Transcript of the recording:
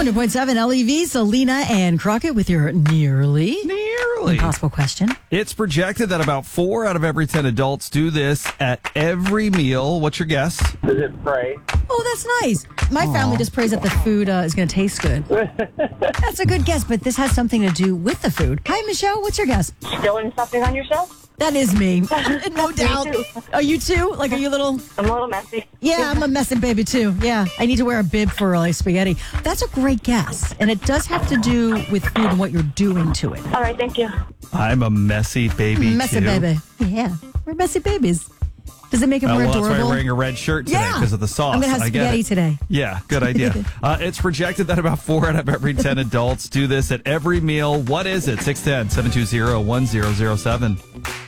100.7 LEV, Selena and Crockett with your nearly impossible question. It's projected that about 4 out of every 10 adults do this at every meal. What's your guess? Does it pray? Oh, that's nice. My family just prays that the food is going to taste good. That's a good guess, but this has something to do with the food. Hi, Michelle. What's your guess? Spilling something on yourself? That is me. No doubt. too. Are you too? Like, are you little? I'm a little messy. Yeah, I'm a messy baby too. Yeah, I need to wear a bib for like spaghetti. That's a great guess, and it does have to do with food and what you're doing to it. All right, thank you. I'm a messy baby, Messy too. baby. Yeah, we're messy babies. Does it make it more Well, adorable? that's why you're wearing a red shirt today, Yeah. because of the sauce. I'm gonna have I get spaghetti it. today. Yeah, good idea. It's projected that about 4 out of every 10 adults do this at every meal. What is it? 610-720-1007.